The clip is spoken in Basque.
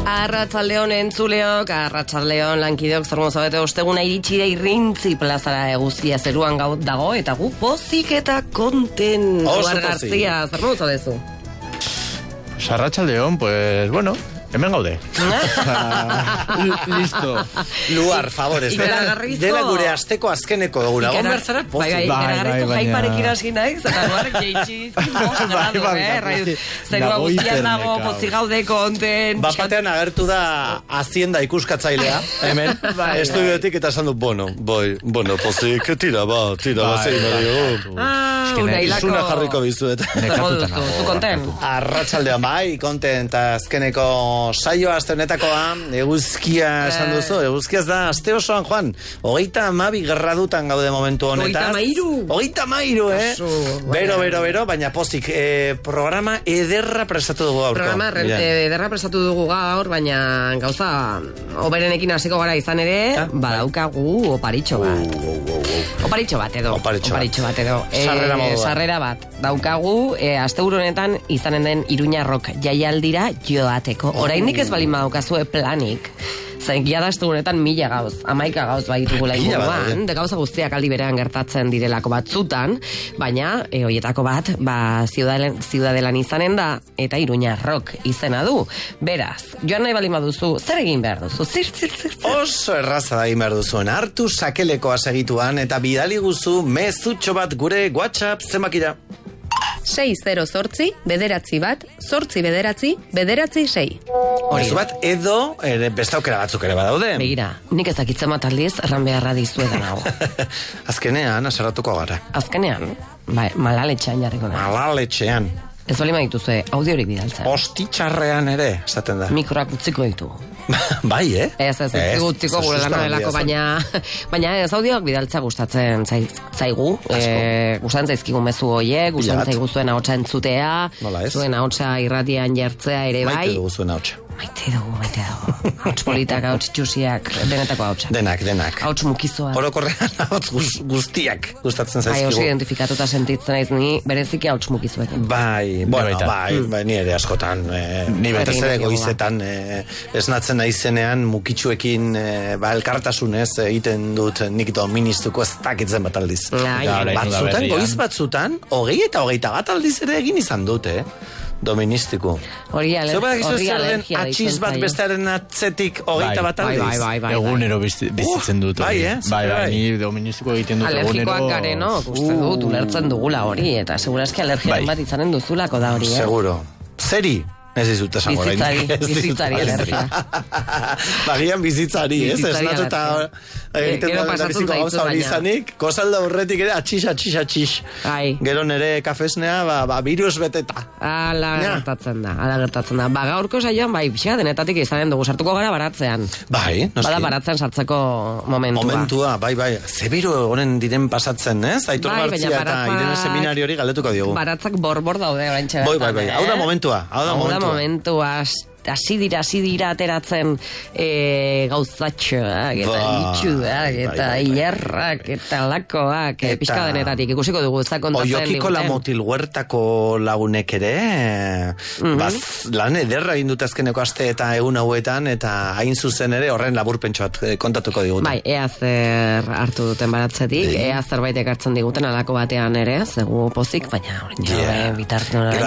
Arratsaldeon entzuleok, arratsaldeon lankideok, zer modu zabete osteguna iritsi da Irrintzi plazara eguzkia zeruan dago eta gu pozik eta konten. Oar Garzia, zer modu zabezu? Arratsaldeon, pues bueno, hemen gaude. Listo. Luar, favorez. Dela gure asteko azkeneko duguna. Gon berzara, pozik. Ikaragarrizko jaiparekin hasi naiz, eta guarek jeitxiz. Zerua guztian dago, pozik gaude konten. Bapatean agertu da Hacienda ikuskatzailea, hemen, estudioetik eta esan du, bueno, pozik, tira, Zuna jarriko bizuet. Zu konten? Arratsaldean bai, konten, eta azkeneko saioa aste honetakoa, eguzkia esan duzu, eguzkiaz da aste osoan, Juan, 32 gradutan gaude momentu honetaz. 33, Bero, baina pozik, programa ederra prestatu dugu gaurko. Programa ederra prestatu dugu gaur, baina gauza oberenekin hasiko gara izan ere, badaukagu oparitxo bat. Oparitxo bat edo. Sarrera bat. Daukagu, asteburu honetan izanen den Iruña Rock jaialdira joateko. Oraindik ez balin badaukazue planik. Zain, gia da asteburu honetan 1000 gauz, 11 gauz baitugula inguruan, de gauza guztiak aldi berean gertatzen direlako batzutan, baina hoietako bat, Ziudadelan izanen da, eta Iruña Rock izena du. Beraz, joan nahi balin baduzu, zer egin behar duzu? Zir. Oso erraza da egin behar duzuen, hartu sakelekoa segituan, eta bidali guzu mezutxo bat gure WhatsApp zenbakira. 608 bederatzi bat, 8 bederatzi 6. Mezu bat edo beste aukera batzuk ere badaude. Begira, nik ez dakitzen bat aldiz erran beharra dizuetan hau. Azkenean, aserratuko gara. Azkenean, malaletxean jarriko da. Malaletxean. Ez bali maituzue audiorik bidaltzen. Ostitxarrean ere, esaten da. Mikroak utziko ditu. Bai, Ez utziko gure lana delako, baina ez audioak bidaltza gustatzen zaigu. Gustatzen zaizkigu mezu hoiek, gustatzen zaigu zuen ahotsa entzutea, zuen ahotsa irratian jartzea ere bai. Maite dugu zuen ahotsa. Maite dugu. Ahots politak, ahots txusiak, denetako ahotsa. Denak. Ahots mukizoa. Orokorrean ahots guztiak gustatzen zaizkigu. Oso identifikatuta sentitzen naiz ni, bereziki ahots mukizuekin. Bai, ni ere askotan, ni batez ere goizetan esnatzen naizenean mukitxuekin elkartasunez egiten dut nik doministuko ez dakitzen bat aldiz. Batzutan, goiz batzutan, 20 eta 21 aldiz ere egin izan dute, doministiku. Hori alergia atxiz bat bestearen atzetik 21 aldiz. Bai. Egunero bizitzen dut. Bai, ni doministiko egiten dut egunero. Alergikoak garen, uste dut, ulertzen dugula hori, eta segurazki alergiaren bat izanen duzulako da hori, Seguro. Zeri? Ez dizut esan gora. Bizitzari alergia. Bagian bizitzari, ez? Esnatu eta egiten da berebiziko gauza hori izanik, kosalda horretik ere atxix. Gero nere kafesnea, virus beteta. Ala gertatzen da. Gaurko saioan, pixka denetatik izanen dugu, sartuko gara baratzean. Bai, noski. Bada baratzen sartzeko momentua. Bai. Zebiro egonen diren pasatzen, ez? Aitor Gartzia eta Irene seminari hori galdetuko diogu. Baratzak borbor daude oraintxe. Bai. Hau da momentua. Momentua hasi dira ateratzen gauzatxoak eta litxuak eta hilerrak eta lakoak pixka denetatik ikusiko dugu ez da kontatzen diguten. Oiokiko la motil huertako lagunek ere lan ederra egin dut azkeneko aste eta egun hauetan eta hain zuzen ere horren laburpentsoat kontatuko diguten. Bai, ea zer hartu duten baratzetik, ea zerbait ekartzen diguten alako batean ere, zegu pozik, baina bitartzen